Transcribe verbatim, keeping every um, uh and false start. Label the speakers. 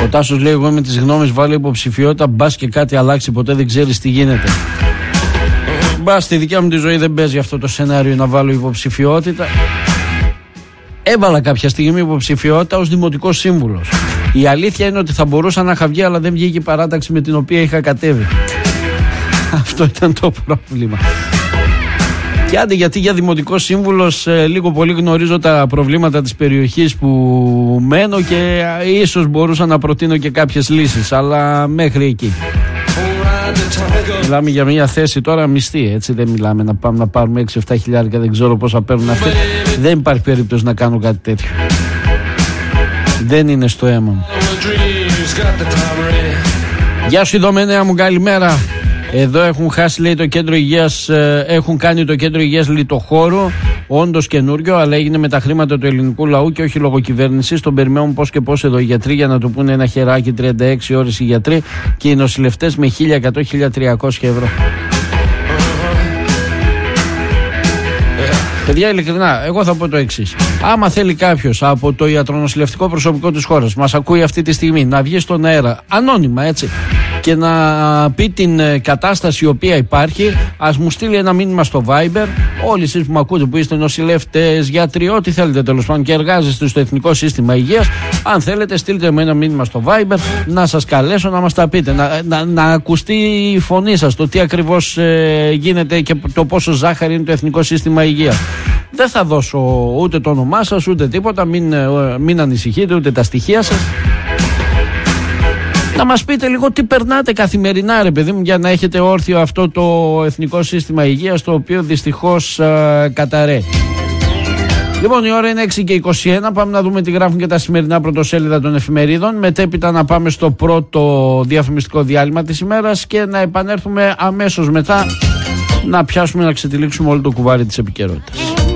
Speaker 1: Ο Τάσος λέει: εγώ με τις γνώμες βάλω υποψηφιότητα, μπας και κάτι αλλάξει, ποτέ δεν ξέρεις τι γίνεται. Μπας, στη δικιά μου τη ζωή δεν παίζει αυτό το σενάριο να βάλω υποψηφιότητα. Έβαλα κάποια στιγμή υποψηφιότητα ως δημοτικός σύμβουλος. Η αλήθεια είναι ότι θα μπορούσα να είχα βγει, αλλά δεν βγήκε η παράταξη με την οποία είχα κατέβει. Αυτό ήταν το πρόβλημα. Και άντε, γιατί για δημοτικός σύμβουλος ε, λίγο πολύ γνωρίζω τα προβλήματα της περιοχής που μένω και ε, ίσως μπορούσα να προτείνω και κάποιες λύσεις, αλλά μέχρι εκεί. Μιλάμε για μια θέση τώρα μισθή, έτσι, δεν μιλάμε να πάμε να πάρουμε έξι εφτά χιλιάρικα, δεν ξέρω πόσα παίρνουν αυτοί. Δεν υπάρχει περίπτωση να κάνω κάτι τέτοιο. Δεν είναι στο αίμα μου. Γεια σου Ιδωμένεα μου, καλημέρα. Εδώ έχουν χάσει, λέει, το κέντρο υγείας, έχουν κάνει το κέντρο υγείας λιτοχώρο, όντως καινούριο, αλλά έγινε με τα χρήματα του ελληνικού λαού και όχι λόγω κυβέρνησης. Τον περιμένουν πώς και πώς εδώ οι γιατροί για να του πούνε ένα χεράκι, τριάντα έξι ώρες οι γιατροί και οι νοσηλευτές με χίλια εκατό με χίλια τριακόσια ευρώ. Παιδιά, ειλικρινά, εγώ θα πω το εξής. Άμα θέλει κάποιος από το ιατρονοσηλευτικό προσωπικό της χώρας, μας ακούει αυτή τη στιγμή, να βγει στον αέρα, ανώνυμα έτσι, και να πει την κατάσταση η οποία υπάρχει, ας μου στείλει ένα μήνυμα στο Viber. Όλοι εσείς που με ακούτε, που είστε νοσηλευτές, γιατροί, ό,τι θέλετε τέλος πάντων και εργάζεστε στο Εθνικό Σύστημα Υγείας, αν θέλετε, στείλτε με ένα μήνυμα στο Viber να σας καλέσω να μας τα πείτε. Να, να, να ακουστεί η φωνή σας, το τι ακριβώς ε, γίνεται και το πόσο ζάχαρη είναι το Εθνικό Σύστημα Υγείας. Δεν θα δώσω ούτε το όνομά σας ούτε τίποτα, μην, μην ανησυχείτε, ούτε τα στοιχεία σας. Να μας πείτε λίγο τι περνάτε καθημερινά, ρε παιδί μου, για να έχετε όρθιο αυτό το Εθνικό Σύστημα Υγείας, το οποίο δυστυχώς α, καταραίει. Λοιπόν, η ώρα είναι έξι και είκοσι ένα. Πάμε να δούμε τι γράφουν και τα σημερινά πρωτοσέλιδα των εφημερίδων. Μετέπειτα να πάμε στο πρώτο διαφημιστικό διάλειμμα της ημέρας και να επανέλθουμε αμέσως μετά να πιάσουμε να ξετυλίξουμε όλο το κουβάρι της επικαιρότητας.